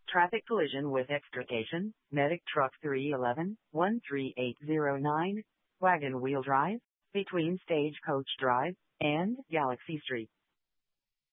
Traffic collision with extrication, Medic Truck 311-13809, Wagon Wheel Drive, between Stagecoach Drive and Galaxy Street.